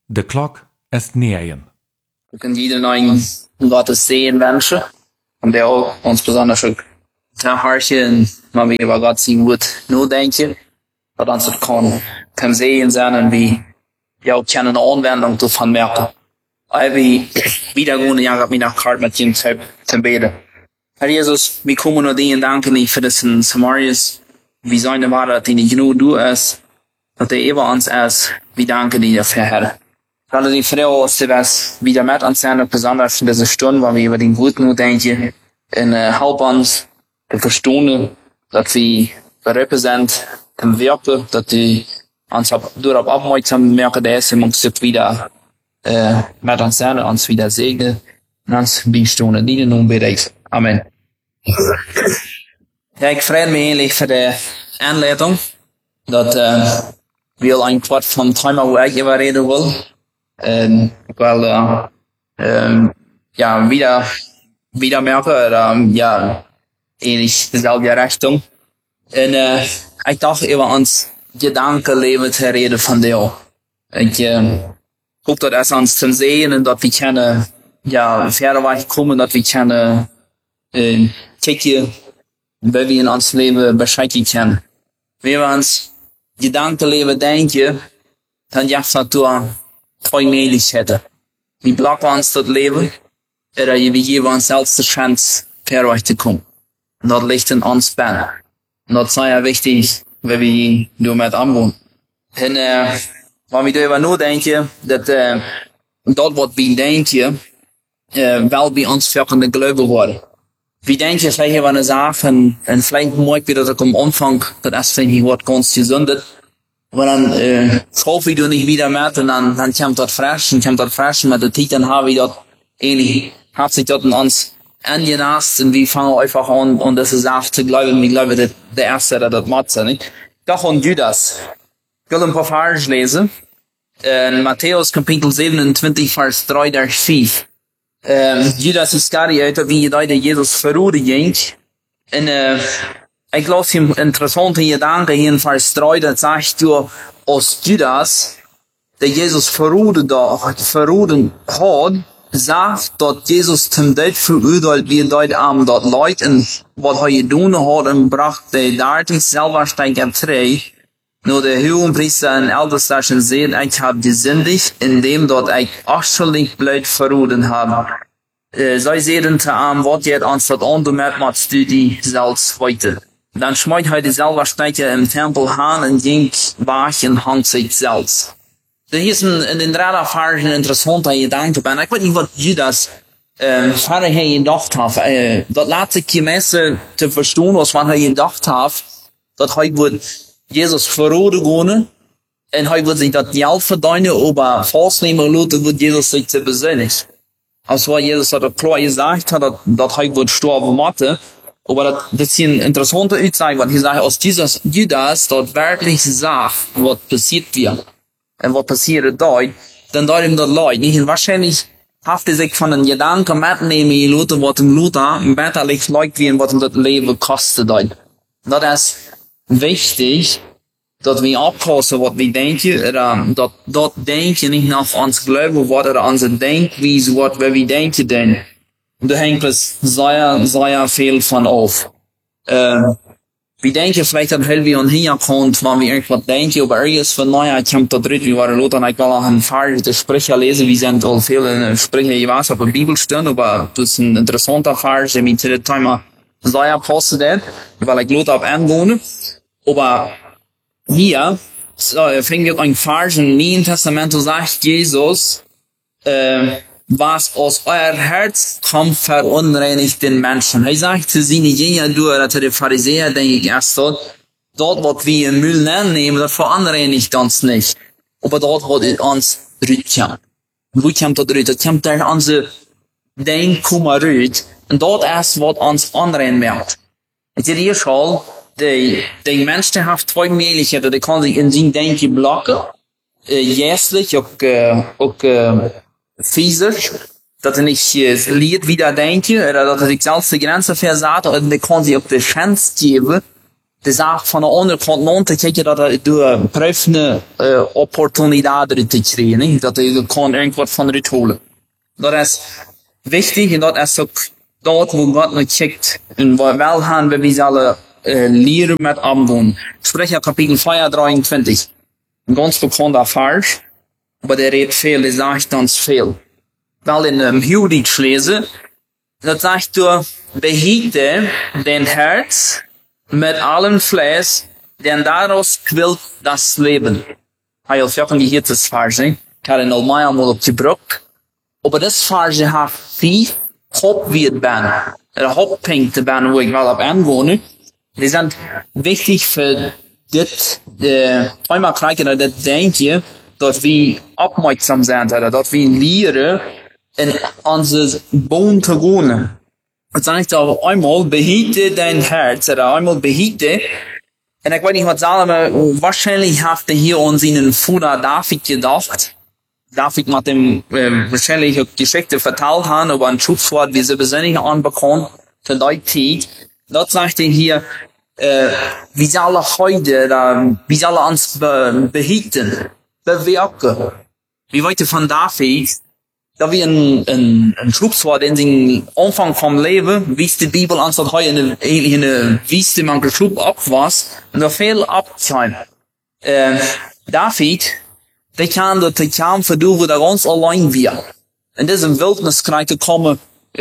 De klok is 9. Wir können jeden neuen Gottes sehen wünschen. Und der auch uns besonders auch herrchen, wenn wir über Gott sein Wort nur denken. Dat ons het kan sehen zijn en wie ja ook een aanwending davon merken. Wie wieder gehen, ja, mir nach Kart mit ihm zu beten. Herr Jesus, wir kommen nur dir und danken dir für das Samarias. Wie seine Wahrheit, die nicht nur du ist, dass er über uns ist. Wir danken dir dafür, Herr. Gerade die Frau, was wieder mit uns sein, besonders in dieser Stunde, weil wir über den Wut nur denken, und help uns, zu verstehen, dass wir repräsent im Wirken, dass die uns darauf aufmerksam merken, dass sie uns wieder mit uns sein, uns wieder segnen, und uns beistehen. Die nun bitte ich. Amen. Ja, ich freue mich eigentlich für die Anleitung, dass wir ein Quart vom Thema, wo ich über reden will. Weil ja, wieder merke, ja, ähnlich dieselbe Richtung. Und ich dachte über uns Gedankenleben zu reden von dir. Ich hoffe, dass es uns zu sehen und dass wir können, ja, verder kommen, dass wir können kijken, wie wir in ons Leben beschreiben können. Wenn wir uns Gedankenleben denken, dann jaagt dat door twee Möglichkeiten. Wir blocken uns das Leben, oder wir geben uns selbst die Chance, verder zu kommen. Und das liegt in uns Beinen. Und das ist sehr wichtig, wenn wir damit umgehen. Und wenn wir darüber nachdenken, dass dort, was wir denken, wel bij ons volgende geloven worden. Wie denken vielleicht über eine Sache und vielleicht mag wieder das am Anfang, das ist vielleicht was ganz gesundet. Aber dann schaffe ich das nicht wieder mit und dann kommt das frisch und mit der Zeit, dann habe ich das ähnlich, hat sich das in uns angenast und wir fangen einfach an, und das ist auch zu glauben. Ich glaube, der Erste, der das macht, nicht? Doch und Judas. Ich will ein paar Verse lesen. In Matthäus Kapitel 27, Vers 3 durch 5. Judas Iscariot, wie je Jesus verroerde ging. En ik las hem interessante gedanken hier in Vers 3, dat zegt du, als Judas, der Jesus verroeden had, sagt, dat Jesus zum Dood veroordeeld wie dat aan dat leid en wat hij gedaan had en bracht de 30 zelfversteig en 3. Nur der Hohenpriester und Ältester sehen, ich habe gesündigt, indem dort ich achterlich blöd verroden habe. Zij zeiden te aan, wat je ons dat ondermerkt met studie zelfs heute. Dan schmeidt hij dezelfde steekje im Tempel aan en ging waag en hangt zich zelfs. Hier ist in den drei Versen ein interessanter Gedanke. Ich weiß nicht, was Judas vorher gedacht hat. Das lässt sich gemessen zu verstehen, was man gedacht hat, dass er Jesus verroden gehen, und er wird sich das Geld verdienen, aber festnehmen lassen, wird Jesus sich zu besinnen. Also Jesus hat klar gesagt, dass er wird sterben müssen, aber das ist ein interessanter Aussage, weil er sagt, aus Jesus Judas dort wirklich sagt, was passiert wird, und was passiert dort, dann dort ihm das leid. Nicht wahrscheinlich hat er sich von den Gedanken mitnehmen lassen, was ihm Luther betterlich leid wird, was ihm das Leben kostet dort. Das ist wichtig, dass wir abpassen, was wir denken, dass dort denken nicht nach uns glauben, was unsere Denkweise, was wir denken, denn da hängt es sehr viel von auf. Wir denken vielleicht, dass wir uns hinkommen, wenn wir irgendwas denken, aber irgendwas von Neuer kommt da drin, wie war Lothar, und ich will auch ein paar Sprüche lesen, wir sind all viele Sprüche, ich weiß, auf der Bibel stehen, aber das ist ein interessanter Vers, der mir zu dem Thema sehr passt, weil ich Lothar auf angehen. Aber hier fängt wir ein Vers im Neuen Testament, sagt Jesus, was aus euer Herz kommt, verunreinigt den Menschen. Er sagt zu seinen Jüngern, oder zu den Pharisäern, denke ich erst dort, was wir im Müll nehmen, das verunreinigt uns nicht. Aber dort, wo uns rüttet. Wo kommt das rüttet? Das kommt durch unsere Denken rüttet. Und dort erst, was uns anreinigt. Ich sehe hier schon, der Mensch, der hat zwei Möglichkeiten, der kann sich in sein Denken blocken, jährlich, auch physisch, dass er nicht Lied wieder denken, oder dass er sich selbst die Grenze versagt, und der kann sich auch die Chance geben, de zaak van de onderkant non te kijken dat du prüfende opportuniteiten te krijgen, niet? Dat je kan irgendwas van eruit holen. Dat is wichtig en dat is ook dat wo God naar kijkt en waar wel gaan we zullen leren met omgaan. Ik spreek ja kapitel 23. Een ganz bekannter Vers, aber der redet viel, der sagt uns viel. Wel in Judith lezen, dat zegt du, behiete den Herz mit allem Fleisch, denn daraus quillt das Leben. Hij heeft ook een gehirtes Vers, ik had het al mij allemaal opgebruikt. Aber das Vers hat viel Hauptwert ben. Hauptpunkte ben, wo ich wel op aanwonen. Die sind wichtig für dit, einmal krijgen dat dit denkje, dat we opmerksam zijn, dat we leren in onze boon te wonen. Het zegt al einmal, behiete dein Herz, oder einmal behiete, en ik weet niet wat Salome, wahrscheinlich heeft hij hier ons in een Vater David gedacht. David mit dem wahrscheinlich auch Geschichte verteilt haben, aber ein Schutzwort, wie sie besinnlich anbekommen, für die Zeit. Dort sagt er hier, wie soll heute, wie soll uns behieten, bewirken. Wie weiter von David, da wie ein Schutzwort in den Anfang vom Leben, wie es die Bibel uns das heute in eine Wüste man geschub ab was, und da viel abzuhören. David, die kan dat de kam verdoen wo der ganz allein wir. In diesem Wildnis krijgt komen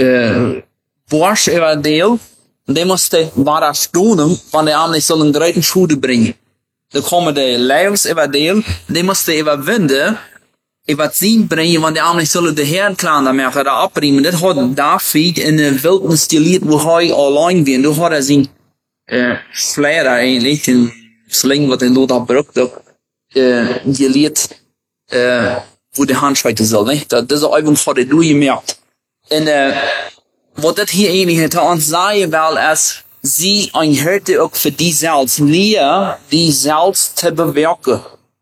Borsch über deel. Und die musste wahrer stonen, wann die am nicht sollen greiten Schule bringen. Da kommen die Leus über deel, die musste überwinden, über zien bringen, wann die am nicht sollen de Herren klar da merken, da abbringen. Das hat David in der Wildnis geleerd, wo hij allein wir. Du hat zijn Schleier eigentlich, den Sling, wat in Lothar brukt, geleerd, wo die Hand schreiten soll, nicht? Das ist einfach hat er durchgemerkt. Und, was das hier eigentlich zu uns sagen will, ist, sie ein Hirte auch für die selbst, lehren, die selbst zu bewirken.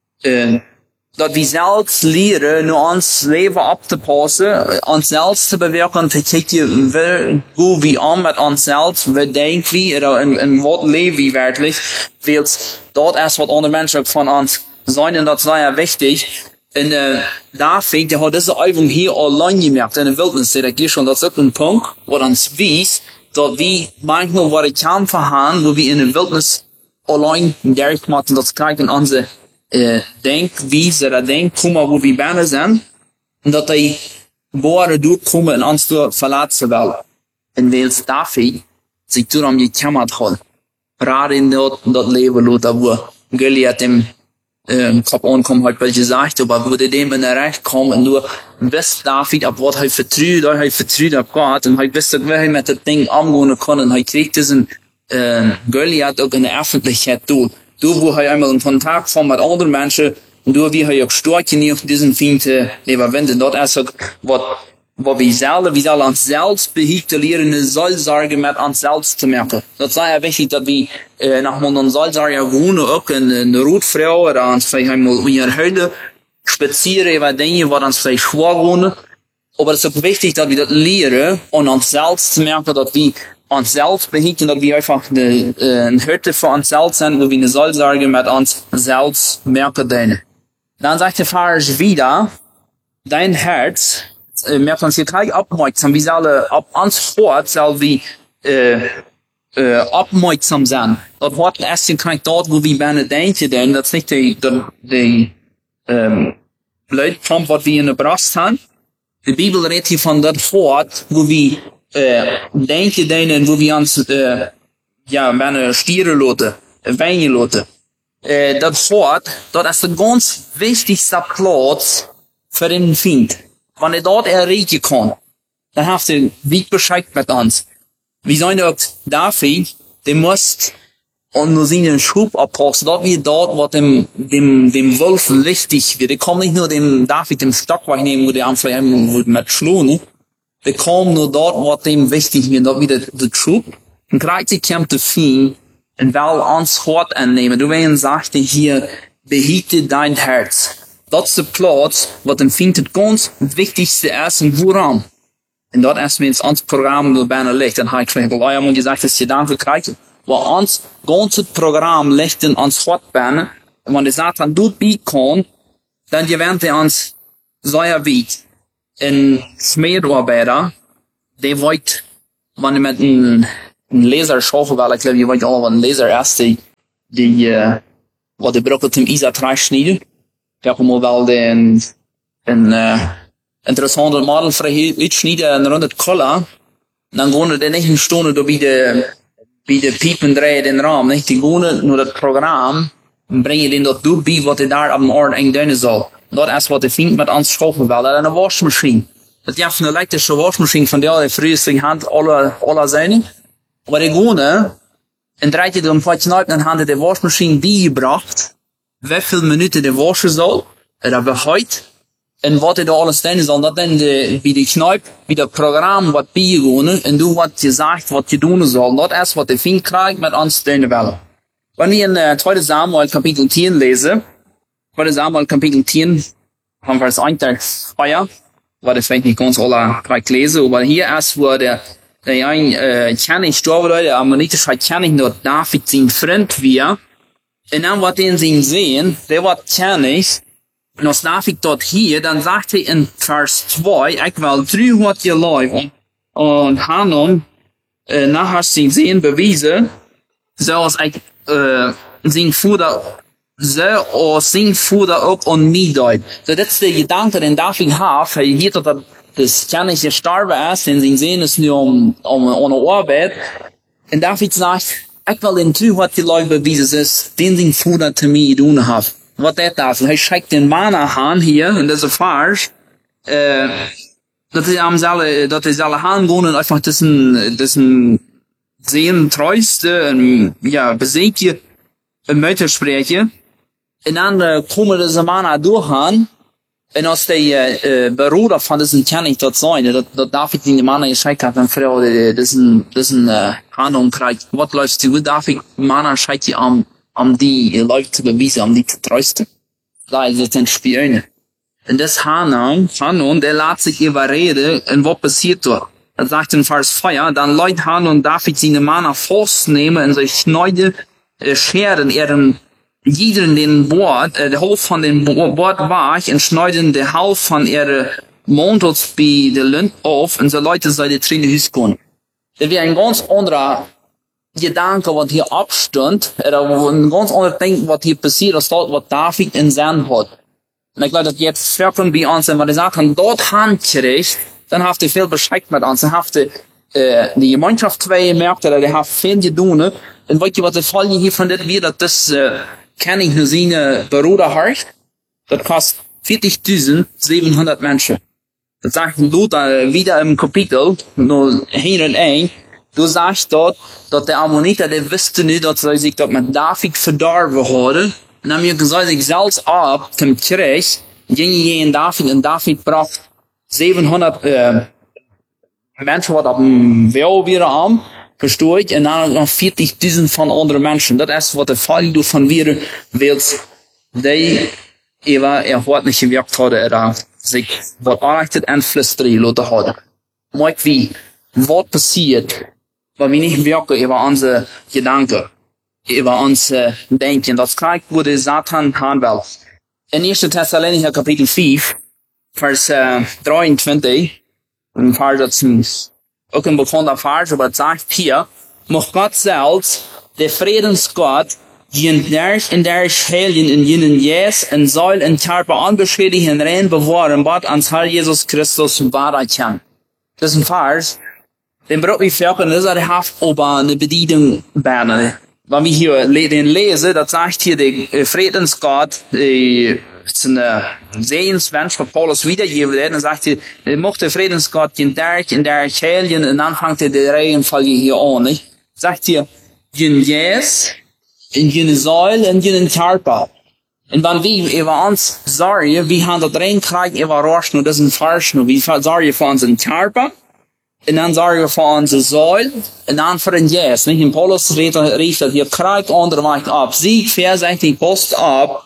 Dass wir selbst lehren, nur uns Leben abzupassen, uns selbst zu bewirken, zu gucken, wo wir an mit uns selbst, wie denken wir, oder in was leben wir wirklich, weil dort ist, was andere Menschen von uns sein, und das sei ja wichtig. Und David, der hat diese Übung hier allein gemerkt, in der Wildnis, der geht schon, das ist ein Punkt, wo uns wies, dass wir manchmal, wo die Kämpfe haben, wo wir in der Wildnis allein direkt machen, das kriegen unsere Denkweise, oder Denkkummer, wo wir Bänder sind, und dass die Worte durchkommen und uns verlassen wollen. Und weil David sich darum gekümmert hat, gerade in das Leben, wo Goliath dem Kopf ankommen hat, weil gesagt, aber wo der dem in der Recht kommt und nur wisst David, ab was er vertraut auf Gott, und er wisst, wie er mit dem Ding umgehen kann, und er kriegt diesen Goliath auch in der Öffentlichkeit durch. Du, wo er einmal in Kontakt kommt mit anderen Menschen, und du, wie er auch stark genug diesen Feind überwinden. Dort ist auch, was wir sollen uns selbst behielten lernen, eine Seelsorge mit uns selbst zu merken. Das sei ja wichtig, dass wir nach einer Seelsorge wohnen, auch in einer Rotfrau, oder uns vielleicht einmal in ihrer Höhle spazieren über Dinge, was uns vielleicht schwer wohnen. Aber es ist auch wichtig, dass wir das lernen, und uns selbst zu merken, dass wir uns selbst behielten, dass wir einfach eine Hütte für uns selbst sind, wo wir eine Seelsorge mit uns selbst merken. Dann sagt der Vers wieder, dein Herz, merkt uns hier gleich aufmerksam, wie soll auf uns Wort soll wie aufmerksam sein. Das Wort erst gleich dort, wo wir gerne denken, denn das ist nicht die Blödkrampf, was wir in der Brust haben. Die Bibel redet hier von das Wort, wo wir denken, denn wo wir uns gerne stieren lassen, weinen lassen. Das Wort, das ist der ganz wichtigste Platz für den Feind. Wenn er dort erreichen kann, dann hat er wie Bescheid mit uns. Wir sagen auch, David, der muss und nur seinen Schub abpassen, dort wie dort, was dem Wolf wichtig wird. Der kann nicht nur dem David den Stock wegnehmen, wo der einfach mit schlagen. Der kann nur dort, was dem wichtig wird, dort wieder der Schub. Und gleichzeitig kommt der Feind und will uns Hort annehmen. Du weißt, sagte hier, behiete dein Herz. Dat is de plaats wat een vindt het ganz wichtigste is en waarom. En dat is met ons programma door bijna licht. En hij kreeg al eenmaal gezegd dat je dan krijgt. Waar ons ganze Programm legt in ons God binnen. En wanneer de Satan doet bijkomen, dan gewinnt hij ons zeer weit. Een smeedarbeider, die weet, wanneer met een laser schaffen wil, ik geloof, je weet al wat een laser is, wat de brokken zum Isa 3 snijden. Ik heb hem wel een interessante Model voor uitsnijden en rond het collar. Dan gaan we niet een stunde door bij de piepen draaien in de raam, niet? Die gaan naar het programma en brengen den dat door bij wat hij daar op de orde en doen zal. Dat is wat hij vindt met ons schaffen wel. Dat is een wasmachine. Dat is een elektrische wasmachine van die vroeger hand alle zijn. Maar die gaan en draait je dan wat snel en hand de wasmachine bijgebracht. Hoeveel minuten de wassen zal. Dat begrijpt. En wat hij daar alles doen zal, dat dan bij de knijp, bij het programma wat bijgewonen en doe wat je zegt, wat je doen zal. Dat is wat hij vindt krijgt met ons steunen willen. Wanneer we in 2 Samuel kapitel 10 lezen, 2 Samuel kapitel 10, van vers 1 tot 2, wat ik vielleicht nicht ganz alle gleich lese, aber hier ist, wo der König gestorben, der ammonitische König, dort David sein Freund war, und dann wat den sie sehen, der war König, und als David dort hier, dann sagt er in Vers 2, ich will 300 Jahre und Hanun, nachher sie sehen, bewiesen, so als ich, sein Vater, so als sein Vater auch an mich deut. So, das ist der Gedanke, den David hat, weil hier das König gestorben ist, denn sie sehen es nur um Arbeit. Und David sagt, ich will den 300 Jahre beweisen, den sein Vater zu mir tun hat. Was das? Er schickt den Mann an hier, in dieser Vers, dass die alle hangehen und einfach diesen sehen treueste, ja, besiegje, een Mütter sprechen. En dan komen deze mannen doorgaan. En als de Bruder van deze König dat zijn, dat David die mannen geschickt hat, en vrouw deze Handlung krijgt. Wat läuft zu? David mannen schickt je om die Leute te bewijzen, om die te troosten. Da is het een spion. En das Hanun, der laat sich überreden, en wat passiert dort? Dat sagt in Vers 4, dann leut Hanun David seine Männer festnehmen und sich schneiden, scheren jeden den Bord, der Hof von dem Bord war und schneiden der Hals von ihrer Mantels bei der Lund auf und so Leute soll die Trine Hüs gehen. Das wäre ein ganz anderer Gedanke, was hier abstand, oder ein ganz anderes Ding, was hier passiert, als dort, was David in Sinn hat. Und ich glaube, dass jetzt Völker bei uns sind, weil die sagen, dort handgerecht, dann haft ihr viel Bescheid mit uns, dann haft ihr die Gemeinschaft zwei merkt, oder die haft viel gedoen, und weet je wat de Folge hiervan dit weer, dat is König nur seine Bruder hat, das kostet 40.700 Menschen. Das sagt Luther wieder im Kapitel, nur 101, du sagst dort, dass der Ammoniter, der wusste nicht, dass sie sich dort mit David verdorben hadden, und haben gesagt, sich selbst ab zum Krieg, gingen David, und David bracht 700 Menschen, wat op een wel weer aan, verstoord, en dan nog 40.000 van andere mensen. Dat is wat de Fall doet van weer wilt, die wordt niet gewerkt hadden, en zich wat aanrichtet en flüsteren laten hadden. Maar wie, wat passiert, waar we niet werken over onze gedanken, over onze denken, dat krijgt wo de Satan gaan wel. In 1. Thessalonicher Kapitel 5, vers 23, ein Vers, das ist auch ein bekannter Vers, aber es sagt hier, mag Gott selbst, der Friedensgott, in der Heiligen in jenen Jes, in Säul, in Körper, unbeschädigt, in rein bewahren, Gott ans Herr Jesus Christus wahrerkennen. Das ist ein Vers, den braucht ich für das ist eine Haft, aber eine Bedienung werden. Wenn wir hier den lesen, das sagt hier, der Friedensgott, ist ein Sehenswunsch von Paulus wiedergegeben werden. Dann sagt er, mochte Friedensgott in der Heiligen, und dann fängt er die Reihenfolge hier an, nicht? Sagt hier, in Jes, in jene Säule, in jenen Körper. Und wenn wir über uns sorgen, wir haben das reinkriegen, über Rost, und das ist ein Vers, und wir sorgen für unseren Körper, und dann sorgen wir für unsere Säule, und dann für den Jes, nicht? In Paulus rief das, ihr kriegt andere Macht ab. Sie versagt die Post ab,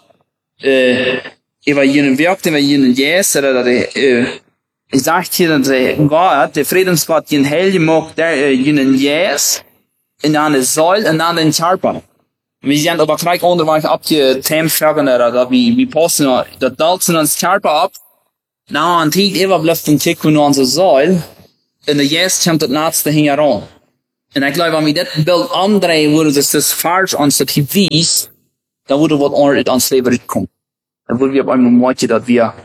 über jenen Werk, über jenen Jes, oder ich sagt hier, dass Gott, der Friedensgott, den Helden macht, der jenen Jes, in een zuil en dan een charpa. We zijn aber gleich onderweg op je theemvragen dat we passen dat dalsen ons charpa op. Nou, aan tijd even blijft een check van onze zuil. En de juist komt het laatste hing aan. En ik geloof, als we dit beeld omdraaien worden, dus das falsch ons dat gewies, dan wordt wat onder het ons leven komen. Dan worden we op een momentje dat we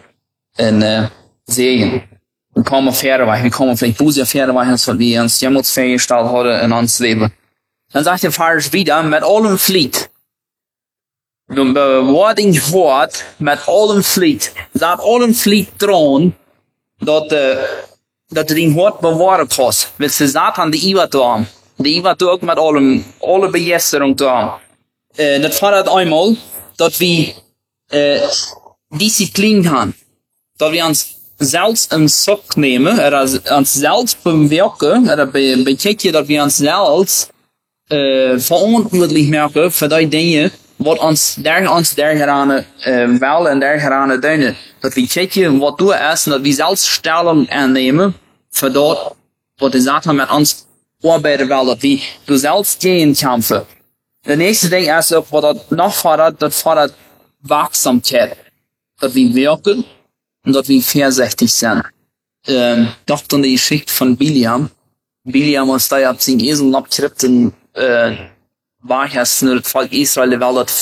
sehen. We komen verder weg. We komen vielleicht boze verder weg, als wat we ons jemals vrijgesteld hadden in ons leven. Dan zegt de Vers wieder, met allem vliet. De bewoording hoort, met allem vliet. Dat allem vliet troon, dat het in hoort bewaren kost. Met ze Satan de Iwa te de Iwa ook met alle begeestering te dat verandert eenmaal, dat we discipline hebben. Dat we ons zelfs een sok nemen, ons zelfs bewerken, betekent dat we ons zelfs verantwoordelijk maken voor die dingen wat ons dergene wel en dergene doen. Dat we checken wat doe is en dat we zelfs stelling aannemen voor dat wat de Satan met ons arbeiden wil. Dat we door zelfs tegen kampen. De nächste ding is ook wat dat nog verandert, dat verandert waakzaamheid. Dat we werken en dat we voorzichtig zijn. Dacht aan de geschichte van Biliam. Biliam was daar op zijn ezel opgeript en waar hij naar het volk Israël wel dat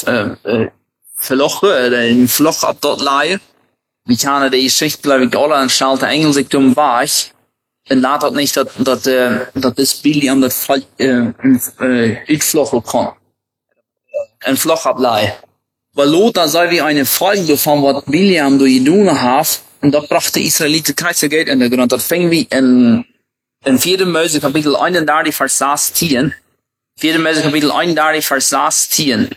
verlochen, een vlog op dat laaien. We kennen de geschichte, geloof ik, alle en stelt de engel zich toen waag. En laat dat niet dat is Biliam dat volk uitvloggen kon. Een vlog oplaaien. Weil Lothar sei wie eine Folge von was Biliam durch gedaan hat, und dat bracht de Israëlieten kruisigheid in de grond. Dat ving we in 4 Mose kapitel 31 vers 16. 4 Mose kapitel 31 vers 16.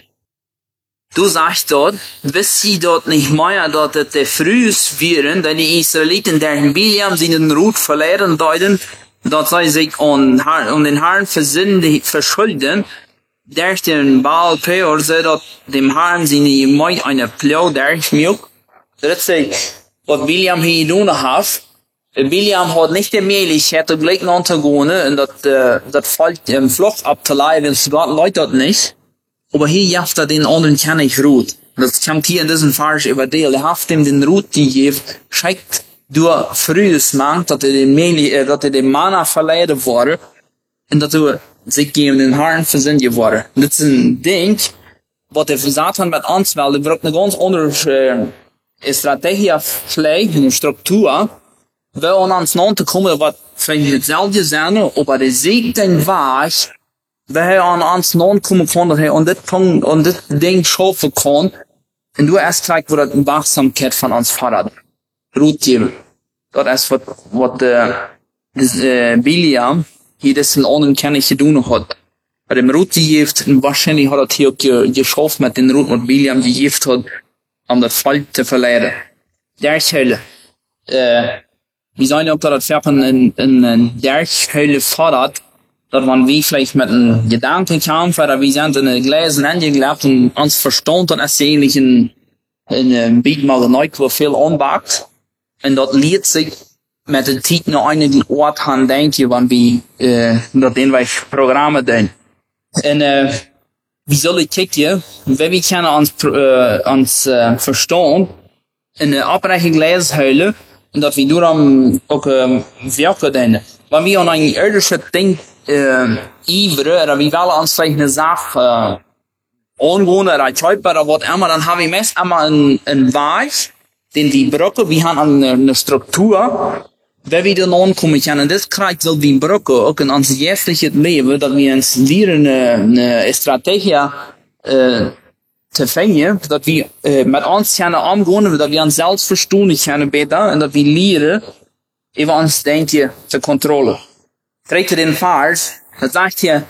Du sagst dort, wisst ihr dort nicht mehr, dass es der frühes wären, denn die Israeliten, der Biliam seinen Rut verlehren deuten, dass sie sich an den Herrn verschulden, der den Baal Peor zei dat dem Herrn seine Gemeinde eine Plau durchmilk. Dat is wat Biliam hier gedaan heeft. Biliam had niet de mogelijkheid om gelijk aan te gaan en dat volk im Flucht ab te leiden, dus Gott leid dat niet. Aber hier jaft er den anderen kennig Rut. Das kommt hier in diesem Vers überdeel. Er hat ihm den Rut gegeben, schickt durch frühes Mann, dass den Manna verleiden wurde und dass zich gegen den Herrn verzint geworden. Dit is een ding wat de Satan met ons wil. Er wordt een ganz andere strategie afgelegd, een structuur. Wel aan ons na te komen wat van hetzelfde zijn, op de zekere weg, waar hij aan ons na komen kan, dat hij aan dit ding schaffen kan. En door eerst gelijk wordt een waakzaamheid van ons vader. Roet geven. Dat is wat Biliam hier das in anderen kennig gedaan had. Bei dem Rut gegeven, en wahrscheinlich hat hij ook geschafft met den Rut, wat Biliam gegeven had, om dat volk te verleiden. Derghuile. We zijn ook dat het verpen een derghuile fordert, dat man wie vielleicht met een gedanke kwam, waar we zijn in een glezen angeglapt en ons verstand, dan is eigenlijk een beetje mal een neuk, wat veel aanbakt. En dat leert zich met de tijd naar einigen Ort gaan denken, wanneer we dat in wij programma doen. En we zullen kijken, we kunnen ons verstaan in de oprechte leeshuilen, en dat we daarom ook werken doen. Wanneer we aan een irdische ding iveren, en we willen ons vielleicht een zaak aangaan, of uitbuiten, of wat immer, dan hebben we meest allemaal een weg, den we bruggen, we hebben een structuur, waar we dan aankomen kunnen. En dit krijgt wel die bruggen, ook in ons jeugdige leven, dat we ons leren een strategie te vinden, dat we met ons kunnen omgaan, dat we ons zelfs verstaan kunnen beter, en dat we leren, even ons denken te controleren. Trekt den Vers, dat zegt hier,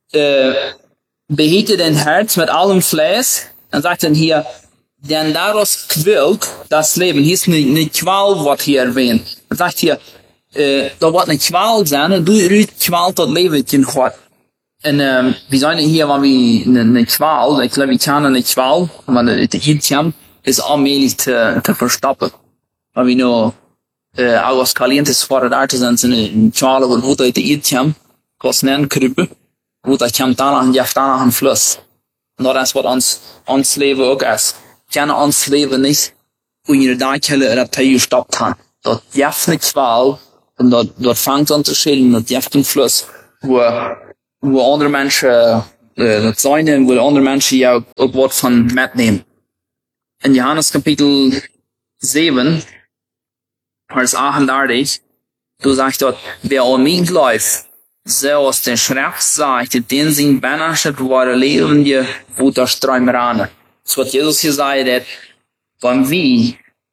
behitte den Herz met allem Fleisch, en zegt dan hier, denn daraus quillt das Leben. Hier ist eine Qual, was hier erwähnt. Er sagt hier, da wird eine Qual sein, du qualt das Leben in Gott. Und wir sagen hier, wenn wir eine Qual, ich glaube, wir kennen eine Qual, wenn wir die Hitcham, ist allmählich zu verstoppen. Wenn wir nur Aguas Calientes vor der Arte sind, sind eine Qual, wo die Hitcham, was nennen, Krüppe. Gut, dat komt danach en jeft danach een fluss. Nou, dat is wat ons leven ook is. Kennen ons leven niet hoe je daar kunnen dat hij je stopt kan. Dat jeft niks wel en dat vangt aan te schelen, dat jeft een fluss wo andere mensen dat zijn en wo andere mensen jou ook wat van metnemen. In Johannes kapitel 7, vers 38, du sagst dort, wer an mich läuft, zoals de schrift sagt, den zijn benachtet worden leven je wo der Sträume ran. Das wat Jesus hier sagt, dat wenn wir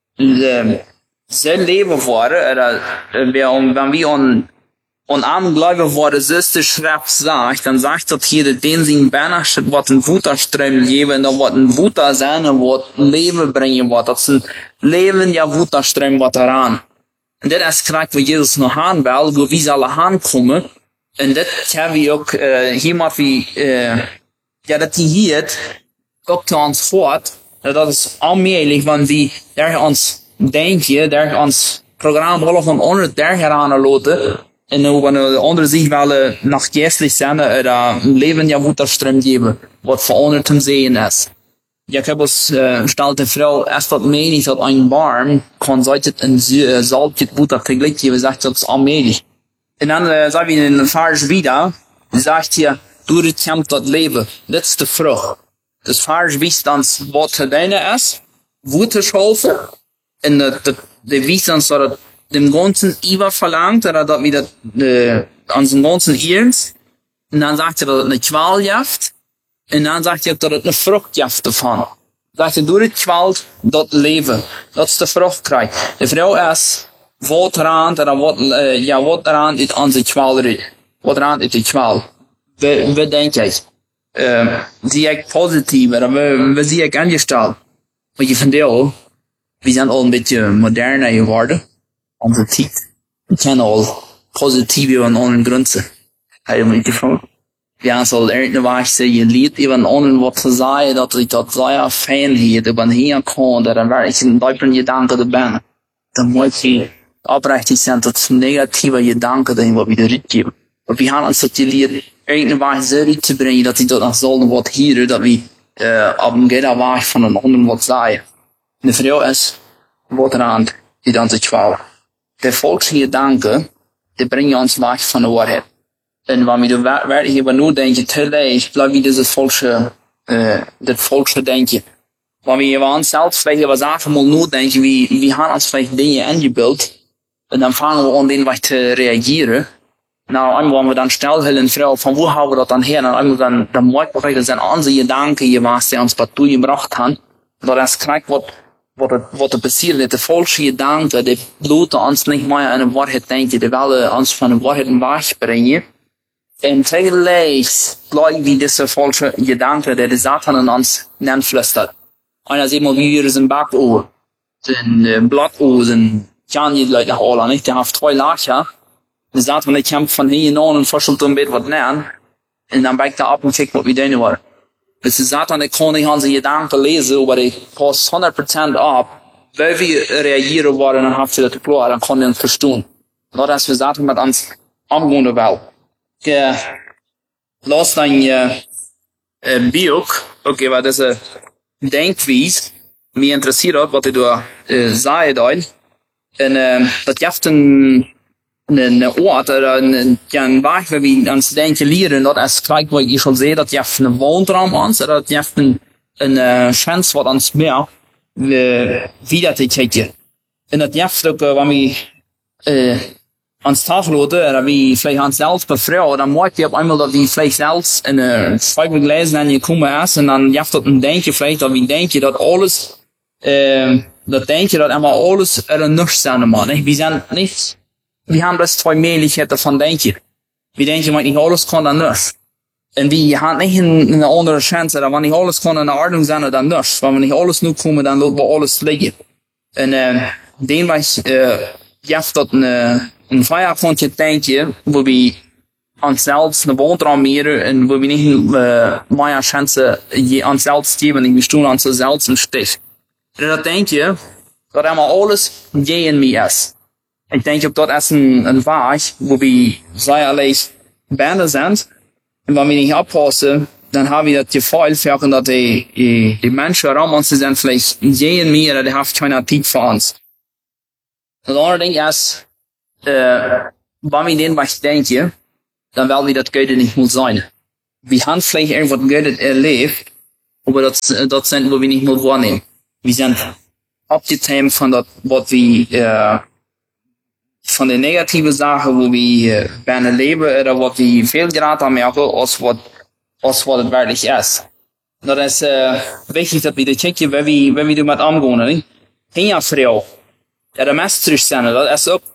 zijn leven worden, oder wenn wir an armen Gläubiger worden, so ist die Schrift sagt, dann sagt dort hier, den zijn benachtet wat een Wutterström geben, dan wat een Wutter zijn, en wat leven brengen wat, dat zijn leven ja Wutterström wat eraan. En dit is krijgt wat Jesus nog aan wil, wo wir zullen aankomen. En dit hebben we ook iemand wie, dat die hier ook te ons voort. Dat is allmählich, want die daar ons denken, daar ons programma half om onder daar gaan laten. En nu wanneer de anderen zich wel nog geestelijk zijn, een leven ja Wutterström geven, wat veranderd te zien is. Jakobus stelt de vrouw, als dat menig dat een warm kan het een saltje Butter tegelijk geven, zegt dat is allmählich. En dan sagen wir in den Vers wieder, sagt hier, du bekommst das Leben, das ist die Frucht. Das Vers wisst uns, was deine ist, Wutterschaufe, und der wisst uns, dass er dem Ganzen überverlangt, oder dass wir an dem Ganzen Irrs, und dann sagt er, dass er eine Qual jaft, und dann sagt er, dass er eine Frucht jaft davon. Sagt er, du bekommst das Leben, das ist die Frucht kriegt. Die Frau ist, wat eraan, wat eraan is onze kwal, wat eraan is de kwal. We denken, zie ik positief, we zie ik ingesteld. Maar je vindt al, we zijn al een beetje moderner geworden, onze tijd. We kennen al positief aan onze grenzen. Helemaal niet gevoel. We hebben al irgendwas je lied, even anderen wat te zeggen, dat ik dat zeer fijn heet, ik ben hier kan, dat er werkelijk een duipende gedanke te ben. Dan moet je oprechtig zijn tot negatieve gedanken die wat we eruit geven. Maar we gaan ons dat geleerd irgendwas zo uit te brengen dat die dat nog zullen wat hier, dat we op een gele weg van een ander wat zeggen. De vrouw is wat eraan die dan te kwalen. De volkse gedanken, die brengen ons weg van de waarheid. En wanneer we werkelijk hebben nu denken, te leicht, blijven we dit volkse denken. Wanneer we ons zelf vielleicht was einfach mal nur denken, wie haben uns vielleicht Dinge eingebildet, und dann fangen wir an, den was zu reagieren. Nou, einmal wollen wir dann stellen, Frau, von wo haben wir das dann her? Und einmal dann merken wir, das sind unsere Gedanken, die uns dazu gebracht haben. Und das kriegt, was passiert, die falsche Gedanken, die lassen uns nicht mehr an die Wahrheit denken, die wollen uns von der Wahrheit wegbringen. Und zugleich bleiben wir diese falsche Gedanken, die Satan in uns flüstert. Einer sieht mal, wie wir sind Backohr, sind Blockohr, sind Jan Leute nach Ola, nicht? Der hat 2 Lacher. Der sagt, wenn ich kämpfe von hier an und verschult ein bisschen was nähern, und dann backt er ab und kriegt, was wir denn wollen. Das ist Satan, der kann nicht unsere Gedanken lesen, aber der passt 100% ab, weil wir reagieren wollen, dann habt ihr das klar, dann kann er uns verstehen. Nur, dass wir Satan mit uns umgehen wollen. Lass dann, Biok, okay, weil das Denkweise, mich interessiert hat, was ich da sage da. Und das gibt einen Ort oder einen Weg, wo wir uns denken lernen, das ist gleich, wo ich schon sehe, das gibt einen Wohnraum an, oder das gibt eine Chance, was uns mehr wieder zu kriegen. Und das gibt auch, wenn wir ans Tag lassen, oder wie vielleicht uns selbst befreien, dann merkt ihr auf einmal, dass wir vielleicht selbst in eine Zweifel gelesen haben, gekommen ist, und dann gibt es ein Denken vielleicht, dass wir denken, dass alles, dat denken dat immer alles nichts sein muss. Wir sind nicht, wir haben das 2 Möglichkeiten von denken. Wir denken, wenn ich alles kann, dann nichts. Und wir haben nicht eine andere Chance, dass wenn ich alles kann, in Ordnung sein, dann nichts. Wenn ich alles nur komme, dann lassen wir alles liegen. Und den was gibt dat een Feierabendje denken, wo wir uns selbst eine Wohnraum mehr und wo wir nicht mehr Chance uns selbst geben, wir stehen uns selbst im Stich. En dat denk je, dat helemaal alles in mij is. Ik denk ook dat is een weg, waar we zij alleen bijna zijn, Und wenn wir nicht abpassen, dann haben wir das Gefühl, dass die Menschen um uns sind vielleicht sehen mehr, die haben keine Zeit für uns. Das andere Ding ist, wenn wir den was denken, dann werden wir das Gute nicht mehr sein. Wir haben vielleicht irgendwas Gutes erlebt, aber das sind wir nicht mehr wahrnehmen. Wir sind abgetan von das, was wir, von den negativen Sachen, wo wir gerne leben, oder was wir viel gerade merken, als was es wirklich ist. Das ist, wichtig, dass wir das checken, wenn wir damit umgehen, nicht? Hier, Frau. Ja, der Meister zijn, dat is ook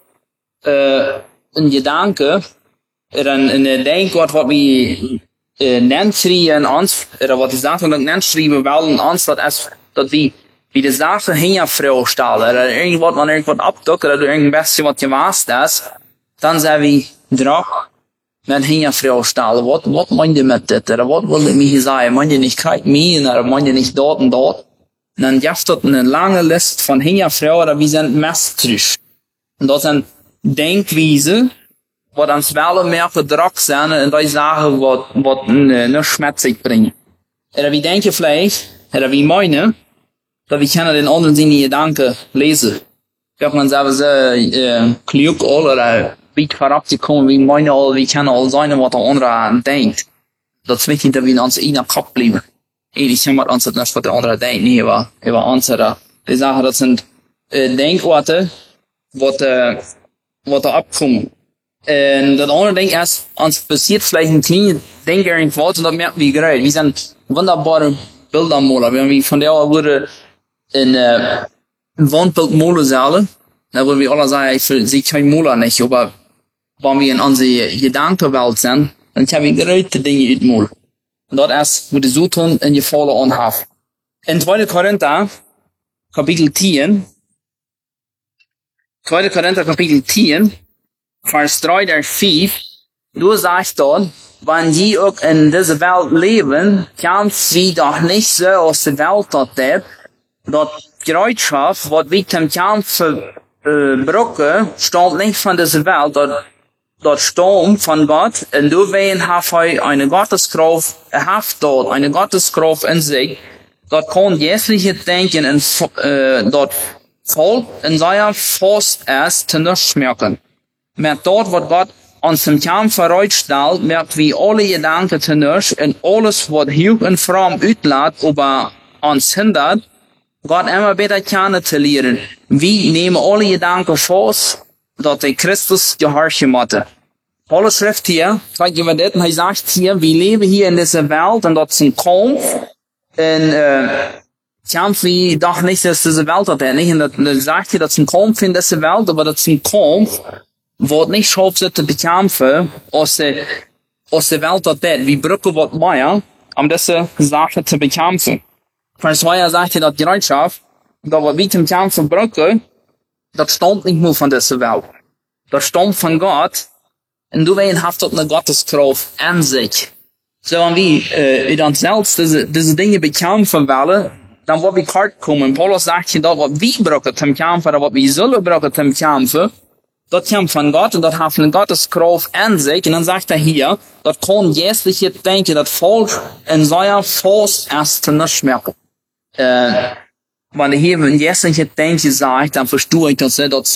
een gedanke, een denkwoord wat we nennen schrijven ons, wat de zaken ook nennen schrijven willen ons, dat is dat we de zaken hier voorstellen, dat irgendwas man irgendwas abdukken, dat er irgendein beetje wat gewaast is, dan zijn we druk met hier voorstellen. Wat meen je met dit? Wat wil je mij zeggen? Meen je niet krijgt mij, meen je niet dort en dort? Und dann gibt es eine lange Liste von Frauen, die sind misstrauisch. Und das sind Denkweisen, die uns wel mehr verdruckt sind, und die sagen, was nicht schmerzig bringen. Oder wir denken vielleicht, oder wir meinen, dass wir können den anderen seine Gedanken lesen. Wenn man selber so, klug oder weit herabgekommen, wir meinen all, wir können all sein, was der andere denkt. Das ist wichtig, dass wir uns in den Kopf bleiben. Ich kann uns das nicht, was der andere denkt, nie über unsere. Die Sachen, das sind, Denkorte, was da abkommen. Das andere Ding ist, uns passiert vielleicht ein kleines Ding irgendwo, und das merken wir gerade. Wir sind wunderbare Bildermaler. Wenn wir von der wurde in Wandbildmaler zahlen, dann würden wir alle sagen, ich sehe kein Maler nicht, aber wenn wir in unsere Gedankenwelt sind, dann können wir gerade Dinge uitmalen. Und das ist, wo die so tun, in die Falle anhaft. In 2. Korinther, Kapitel 10, Vers 3 der 5, du sagst dort, wenn die auch in dieser Welt leben, kann sie doch nicht so aus der Welt dort leben, dort Gerätschaft, was wir dem Kampf brauchen, stammt nicht von dieser Welt, dort stammt von Gott, und du wen hat eine Gotteskraft, dort eine Gotteskraft in sich, dort kann jährliche Denken dort voll in seiner Faust erst zu nichts merken. Met dort, wat Gott uns im Kampf vorausstellt, merkt wie alle Gedanken zu nichts, und alles, was hier und fromm uitlaat, über uns hindert, Gott immer besser kennenzulernen. Wir nehmen alle Gedanken fast, dat hij Christus gehorchen hatte. Paulus schrift hier, kijk je wat dit, en hij zegt hier, wir leben hier in dieser Welt, und dat is een Kampf, en Kampf wie doch nicht, dass diese Welt hat, nicht, und dan sagt hij, dat is een Kampf in dieser Welt, aber dat is een Kampf, wat niet schoof ze te bekämpfen, aus der Welt hat das. Wir brauchen was mehr, diese Sache zu bekämpfen. Vers 2 sagt hij dat Gereitschaft, dat wat wir zum Kämpfen brauchen, dat stammt nicht nur von dieser Welt. Dat stammt von Gott, und du weißt, hast dort eine Gotteskraft an sich. So, wenn wir in uns selbst diese Dinge bekämpfen wollen, dann wird wir kalt kommen. Paulus sagt hier, dat was wir brauchen zum Kämpfen, oder was wir sollen brauchen zum Kämpfen, dat kommt von Gott, und dat hat eine Gotteskraft an sich, und dann sagt hier, dat kann jährliche Denken, dat Volk in seiner Faust erst nicht merken. Wenn er hier ein jährliche Denken sagt, dann verstehe ich, dass er das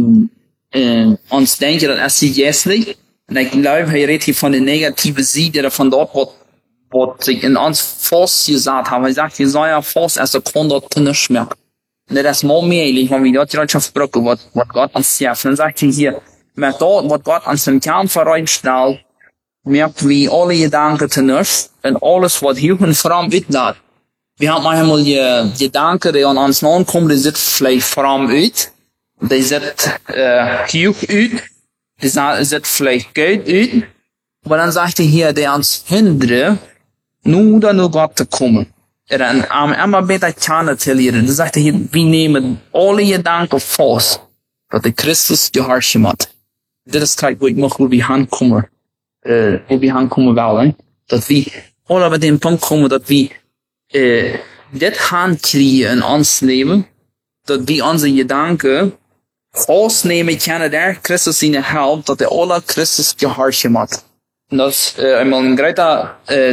uns denken, das ist jährlich. Und ich glaube, er redet hier von der negativen Seite, oder von dort, was sich in uns Faust gesagt haben. Er sagt, wir sollen ja Faust erst, kann dort nicht merken. Und das ist mal mehr, wenn wir dort die Leidenschaft brauchen, was Gott uns sagt. Dann sagt er hier, mit dort, was Gott uns im Kern vorausstellt, merkt wir alle Gedanken zu nichts, und alles, was hier und vor allem uitlaat. Wir haben manchmal die Gedanken, die an uns nachkommen, die sind vielleicht vor allem uit, die sind hier uit, die sind vielleicht Geld uit, aber dann sagt er hier, die uns hindern, nur Gott zu kommen. Am immer besser kennenzulernen. Das sagt er hier, wir nehmen alle Gedanken fast, dass der Christus gehorchen hat. Das ist halt, wo ich noch, wo wir hinkommen wollen, dass wir alle bei dem Punkt kommen, dass wir das hinkriegen in uns Leben, dass wir unsere Gedanken fast nehmen können, der Christus ihnen helpt, dass der alle Christus gehorchen hat. Und das einmal ein großer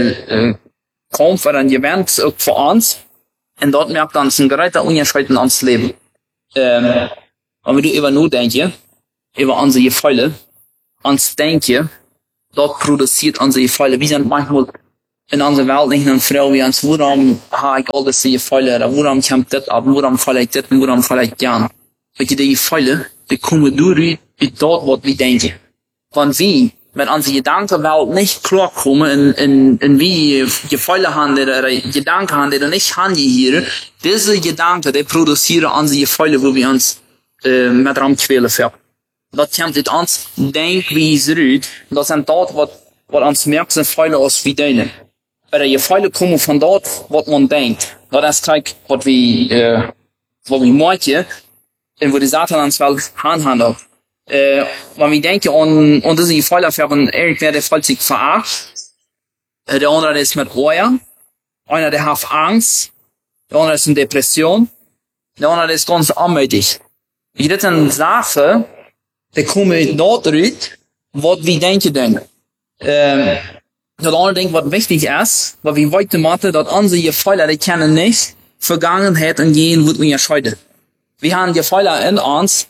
Kampf oder ein Event für uns. Und dort merkt uns ein großer Unterschied in uns Leben. Und wenn du über nur denkst, über unsere Gefühle, uns denken, dort produziert unsere Gefühle. Wir sind manchmal in unserer Welt nicht eine Frau wie uns, warum habe ich all diese Gefühle, oder warum kommt das ab, warum falle ich das, warum falle ich gern. Weil die Gefühle, die kommen durch dort, was wir denken. Wenn unsere Gedankenwelt nicht klarkommen, in wie Gefühle handeln, oder Gedanken handeln, nicht handeln hier, diese Gedanken, die produzieren unsere Gefühle, wo wir uns, mit Ramquälen färben. Dat komt uit ons denkwijze uit. Dat zijn dat wat ons merkt zijn feilen als wie denen. Maar je feilen komen van dat wat man denkt. Dat is kijk wat we maken en wo die Satan ons wel handelt. Wenn wir denken an diese Feilen werden irgendwer der fühlt sich verarscht. Der andere ist mit Euer. Einer der hat Angst. Der andere ist in Depression. Der andere ist ganz anmutig. Wie das eine Sache, die kommen dort uit, wat we denken. Dat andere ding wat wichtig is, wat we weten moeten, dat onze Gefühle, die kennen nicht Vergangenheit und Gehen, wat we entscheiden. Wir haben Gefühle in uns,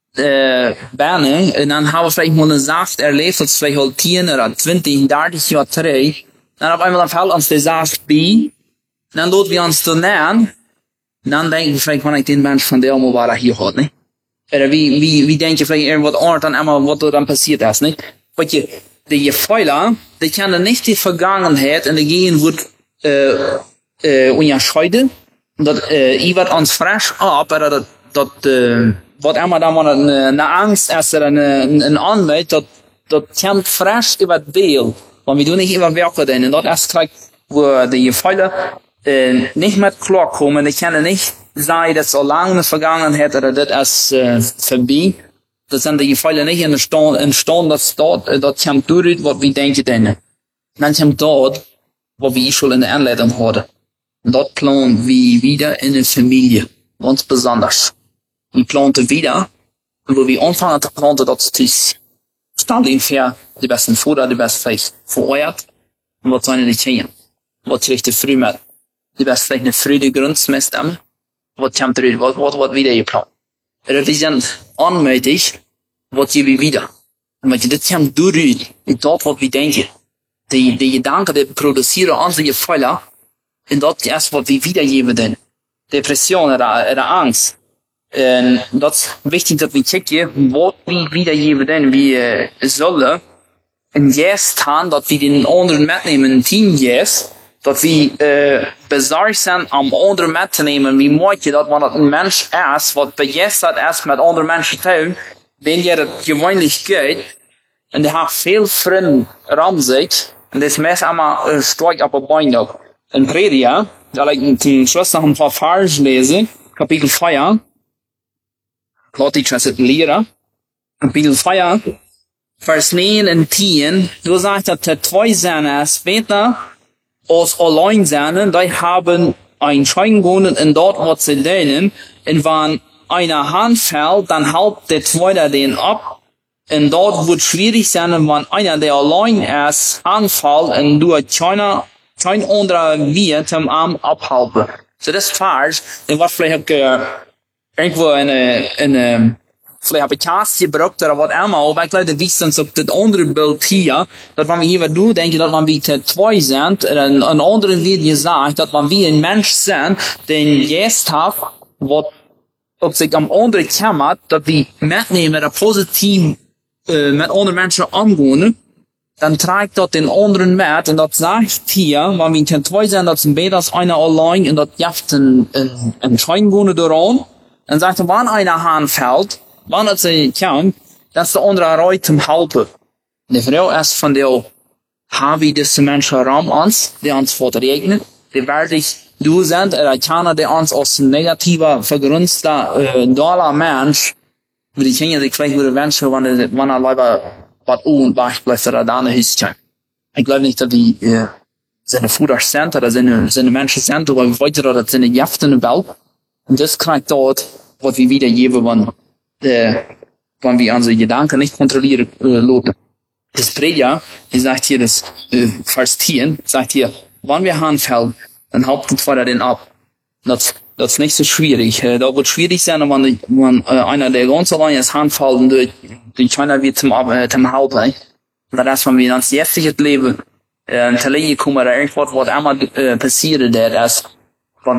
Berne, und dann haben wir vielleicht mal eine Sache erlebt, das vielleicht halt 10 oder 20, 30 Jahre zurück. Dann auf einmal fällt uns die Sache bei, dann lassen wir uns da nähern, dann denken wir vielleicht, wenn ich den Mensch von der mal war, hier hat, ne? Oder wie denk je vielleicht irgendwas anders dann einmal, was da dann passiert ist, nicht? Weil die Gefühle, die kennen nicht die Vergangenheit und die gehen wird, unterscheiden. Und das, wird uns frisch ab, oder was einmal da mal eine Angst ist, oder eine Anwalt, das kommt frisch über die Welt. Weil wir nicht überwerken denn. Und das ist gleich, wo die Gefühle, nicht mehr klarkommen, die kennen nicht, sei das so lange in der Vergangenheit oder das ist vorbei. Das sind die Gefühle nicht entstanden, dass dort kommt durch, was wir denken denn. Dann kommt dort, was wir schon in der Anleitung hatten. Dort planen wir wieder in der Familie. Ganz besonders. Wir planten wieder, wo wir anfangen zu planen, das ist stand ungefähr die besten Futter, die besten vielleicht vereuert. Und was sollen die Tiere? Was richtig früh mit? Die besten vielleicht eine frühe Grundsmesstamme. Was kommt durch? Was wieder geplant? Oder wir sind anmutig, was geben wir wieder? Und wenn das kommt durch, dort, was wir denken. Die Gedanken, die produzieren unsere Gefühle, und das ist, was wir wiedergeben denn. Depression oder Angst. Und das ist wichtig, dass wir checken, was wir wiedergeben denn. Wir sollen ein Yes haben, dass wir den anderen mitnehmen, ein Team Yes, dass wir besorgt sind, am anderen mitzunehmen. Wie möchte, dass man ein Mensch ist, was begeistert ist mit anderen Menschen zu tun, wenn der das gewöhnlich geht, und der hat viel Freunde rum sich, und das meist einmal stark auf der Beine. In Prediger, da ich zum Schluss noch ein paar Verse lese, Kapitel 4, laut ich das Lehrer, Kapitel 4, Vers 9 und 10, du sagst, dass der zwei Söhne ist später, als allein sein, die haben ein Schein gewonnen in dort, was sie lernen, und wenn einer Hand fällt, dann hält der zweite den ab, und dort wird schwierig sein, wenn einer, der allein ist, anfällt, und du kein anderer wird am Arm abhalten. So das Vers, der war vielleicht irgendwo vielleicht habe ich Kass gebraucht oder was immer, aber ich glaube, das ist uns auf das andere Bild hier, dass wenn wir hier nur denken, dass wenn wir zwei sind, ein anderen wird gesagt, dass wenn wir ein Mensch sind, den jetzt hat, was ob sich am anderen kümmert, dass wir mitnehmen, oder positiv mit anderen Menschen umgehen, dann trägt dort den anderen mit, und das sagt hier, wenn wir zwei sind, das sind besser als einer allein, und das gibt ein Scheingone daran, dann sagt er, wenn einer Hand fällt, wenn es kommt, dass der andere erreicht zum Helfen. Die Frau ist von der, haben wir diese Menschen rum uns, die uns verregnen, die wirklich du sind, oder keiner, der uns als negativer, vergrünster, doller Mensch, wie die Kinder sich vielleicht würde wünschen, wenn er lieber was und wach bleibt, oder da eine Hüstchen. Ich glaube nicht, dass die, seine Futter sind, oder seine Menschen sind, aber wir wollen, dass seine Jäfte in der Welt, und das kriegt dort, was wir wiedergeben, wenn wir unsere Gedanken nicht kontrollieren, lassen. das Prediger, die sagt hier, das Vers 10, sagt hier, wann wir anfällt, dann haltet vorher den ab. Das ist nicht so schwierig. Da wird schwierig sein, wenn einer der ganz allein ist anfällt und die China wird zum Halten. Und das, wenn wir ins jetzige Leben, in Tele kommen, oder irgendwas, was einmal passiert, der ist,